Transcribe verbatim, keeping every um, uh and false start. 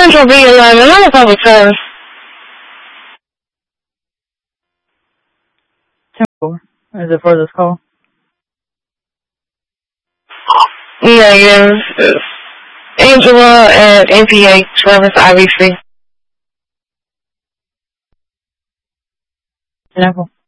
Central B eleven, I'm a public service. Temple, is it for this call? Negative. Angela at A P H, Service I B C. Temple.